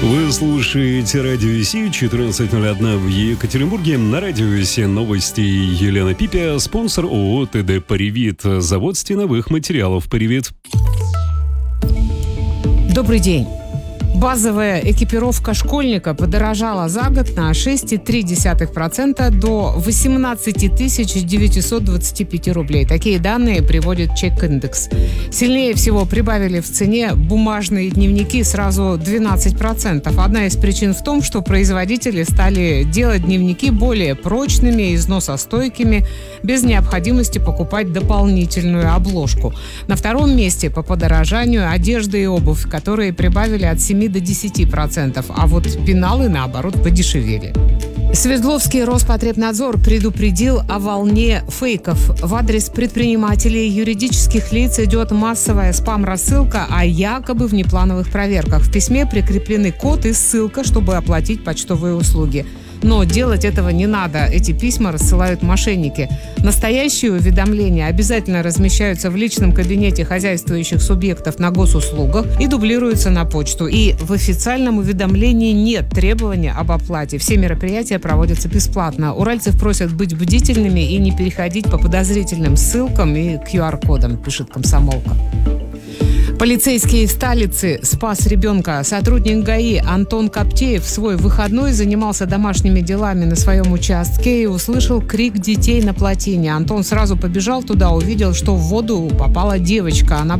Вы слушаете Радио СИ, 14:01 в Екатеринбурге. На Радио СИ новости Елена Пипя, спонсор ООО ТД «Паривит», завод стеновых материалов «Паривит». Добрый день. Базовая экипировка школьника подорожала за год на 6,3% до 18 925 рублей. Такие данные приводит Чек-индекс. Сильнее всего прибавили в цене бумажные дневники, сразу 12%. Одна из причин в том, что производители стали делать дневники более прочными, износостойкими, без необходимости покупать дополнительную обложку. На втором месте по подорожанию одежда и обувь, которые прибавили от 7 до 10%, а вот пеналы, наоборот, подешевели. Свердловский Роспотребнадзор предупредил о волне фейков. В адрес предпринимателей и юридических лиц идет массовая спам-рассылка о якобы внеплановых проверках. В письме прикреплены код и ссылка, чтобы оплатить почтовые услуги. Но делать этого не надо. Эти письма рассылают мошенники. Настоящие уведомления обязательно размещаются в личном кабинете хозяйствующих субъектов на госуслугах и дублируются на почту. И в официальном уведомлении нет требования об оплате. Все мероприятия проводятся бесплатно. Уральцев просят быть бдительными и не переходить по подозрительным ссылкам и QR-кодам, пишет «Комсомолка». Полицейский в Сталице спас ребенка. Сотрудник ГАИ Антон Коптеев в свой выходной занимался домашними делами на своем участке и услышал крик детей на плотине. Антон сразу побежал туда, увидел, что в воду попала девочка. Она